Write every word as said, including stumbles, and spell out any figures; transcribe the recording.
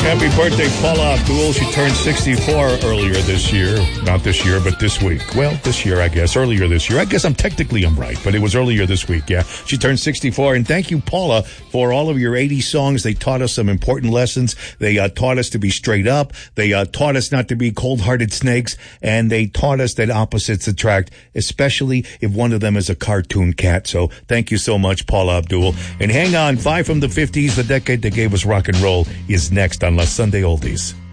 Happy birthday, Paula Abdul. She turned sixty-four earlier this year. Not this year, but this week. Well, this year, I guess. Earlier this year. I guess I'm technically I'm right, but it was earlier this week, yeah. She turned sixty-four. And thank you, Paula, for all of your eighties songs. They taught us some important lessons. They uh, taught us to be straight up. They uh, taught us not to be cold-hearted snakes. And they taught us that opposites attract, especially if one of them is a cartoon cat. So thank you so much, Paula Abdul. And hang on, five from the fifties, the decade that gave us rock and roll, is next on La Sunday Oldies.